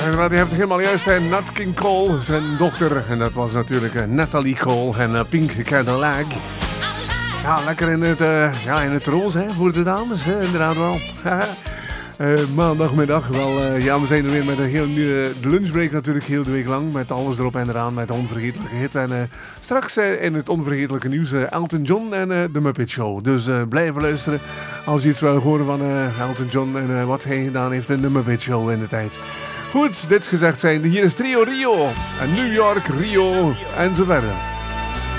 inderdaad, die heeft het helemaal juist. Nat King Cole, zijn dochter. En dat was natuurlijk Natalie Cole en Pink Cadillac. Ja, lekker in het roze, hè, voor de dames, hè, inderdaad wel. Maandagmiddag, wel, ja, we zijn er weer met een heel nieuwe lunchbreak natuurlijk, heel de week lang. Met alles erop en eraan, met de onvergetelijke hit. En straks in het onvergetelijke nieuws Elton John en de Muppet Show. Dus blijven luisteren als je iets wil horen van Elton John en wat hij gedaan heeft in de Muppet Show in de tijd. Goed, dit gezegd zijnde, hier is Trio Rio en New York, Rio en zo verder.